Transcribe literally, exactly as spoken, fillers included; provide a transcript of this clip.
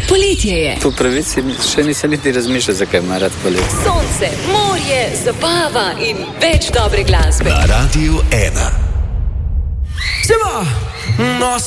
Poletje je. Po pravici še nisem niti razmišljal, zakaj ima rad poletje. Sonce, morje, zabava in več dobre glasbe. Na Radiu ena. Seba, no